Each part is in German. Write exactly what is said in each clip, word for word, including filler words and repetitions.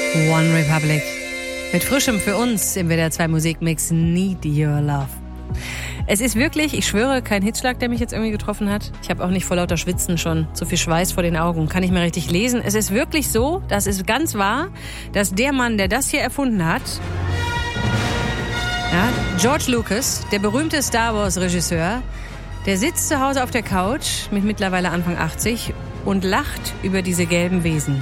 One Republic. Mit frischem für uns im W D R zwei Musikmix Need Your Love. Es ist wirklich, ich schwöre, kein Hitzschlag, der mich jetzt irgendwie getroffen hat. Ich habe auch nicht vor lauter Schwitzen schon zu viel Schweiß vor den Augen, kann ich mehr richtig lesen. Es ist wirklich so, das ist ganz wahr, dass der Mann, der das hier erfunden hat, ja, George Lucas, der berühmte Star Wars Regisseur, der sitzt zu Hause auf der Couch mit mittlerweile Anfang achtzig und lacht über diese gelben Wesen.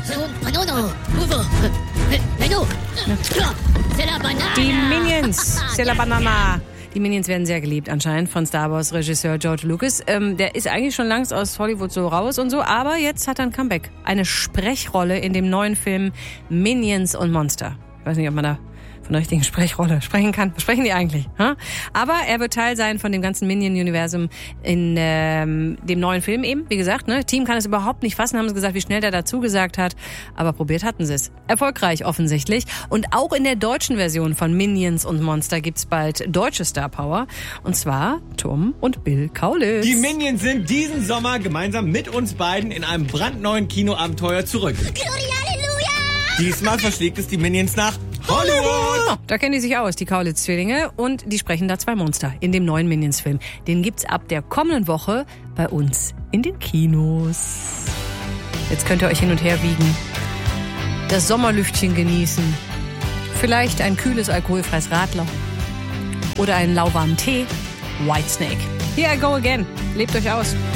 Die Minions, c'est la banana. Die Minions werden sehr geliebt anscheinend von Star Wars Regisseur George Lucas. Ähm, der ist eigentlich schon längst aus Hollywood so raus und so, aber jetzt hat er ein Comeback. Eine Sprechrolle in dem neuen Film Minions und Monster. Ich weiß nicht, ob man da von der richtigen Sprechrolle sprechen kann. Was sprechen die eigentlich? Huh? Aber er wird Teil sein von dem ganzen Minion-Universum in ähm, dem neuen Film eben. Wie gesagt, ne, Team kann es überhaupt nicht fassen, haben sie gesagt, wie schnell der dazu gesagt hat. Aber probiert hatten sie es. Erfolgreich offensichtlich. Und auch in der deutschen Version von Minions und Monster gibt's bald deutsche Star Power. Und zwar Tom und Bill Kaulitz. Die Minions sind diesen Sommer gemeinsam mit uns beiden in einem brandneuen Kinoabenteuer zurück. Gloria, Halleluja! Diesmal verschlägt es die Minions nach Hollywood! Da kennen die sich aus, die Kaulitz-Zwillinge. Und die sprechen da zwei Monster in dem neuen Minions-Film. Den gibt's ab der kommenden Woche bei uns in den Kinos. Jetzt könnt ihr euch hin und her wiegen, das Sommerlüftchen genießen, vielleicht ein kühles alkoholfreies Radler oder einen lauwarmen Tee. Whitesnake. Here I go again. Lebt euch aus.